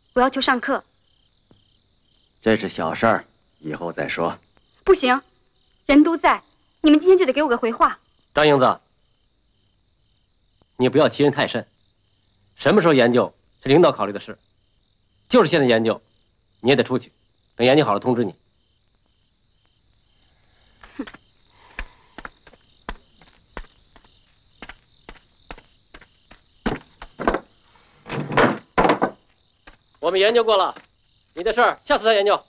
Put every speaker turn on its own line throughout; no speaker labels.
我要求上课。
这是小事儿，以后再说。
不行，人都在，你们今天就得给我个回话。
张英子，你不要欺人太甚。什么时候研究是领导考虑的事，就是现在研究，你也得出去，等研究好了通知你。我们研究过了，你的事儿下次再研究。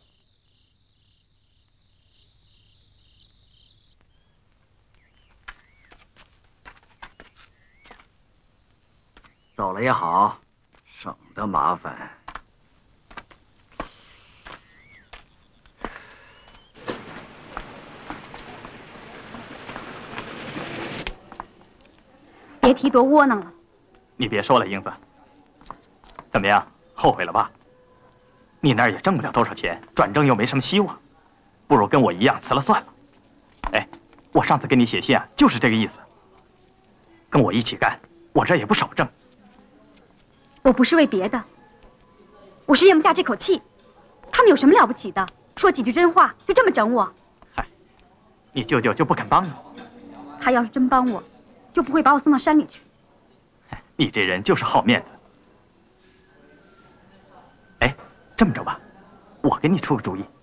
走了也好，省得麻烦。
别提多窝囊了。
你别说了，英子，怎么样？后悔了吧？你那儿也挣不了多少钱，转正又没什么希望，不如跟我一样辞了算了。哎，我上次给你写信啊，就是这个意思。跟我一起干，我这也不少挣。
我不是为别的，我是咽不下这口气。他们有什么了不起的？说几句真话就这么整我？
嗨，你舅舅就不肯帮你？
他要是真帮我，就不会把我送到山里去。
你这人就是好面子。哎，这么着吧，我给你出个主意。